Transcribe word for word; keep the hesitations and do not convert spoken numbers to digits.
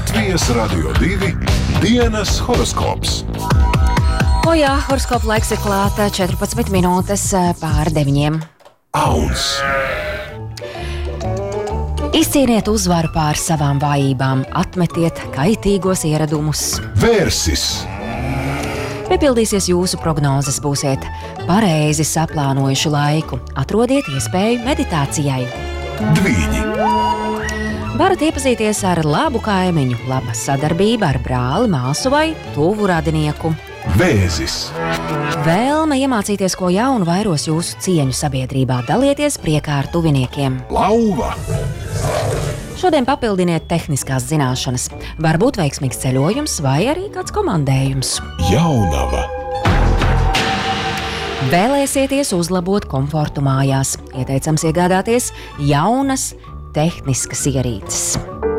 Latvijas Radio divi dienas horoskops. O jā, horoskopa laiks ir klāta četrpadsmit minūtes pār deviņiem. Auns. Izcīniet uzvaru pār savām vājībām, atmetiet kaitīgos ieradumus. Vērsis. Piepildīsies jūsu prognozes, būsiet pareizi saplānojuši laiku, atrodiet iespēju meditācijai. Dvīņi. Varat iepazīties ar labu kaimiņu, laba sadarbība ar brāli, māsu vai tuvu radinieku. Vēzis. Vēlme iemācīties ko jaunu vairos jūsu cieņu sabiedrībā, dalieties priekā ar tuviniekiem. Lauva. Šodien papildiniet tehniskās zināšanas, varbūt veiksmīgs ceļojums vai arī kāds komandējums. Jaunava. Vēlēsieties uzlabot komfortu mājās, ieteicams iegādāties jaunas tehniskas ierīces.